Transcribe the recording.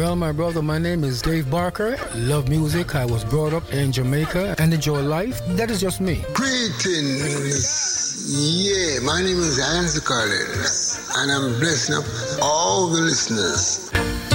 Well, my brother, my name is Dave Barker. Love music. I was brought up in Jamaica and enjoy life. That is just me. Greetings. Yeah, my name is Hans Collins, and I'm blessing up all the listeners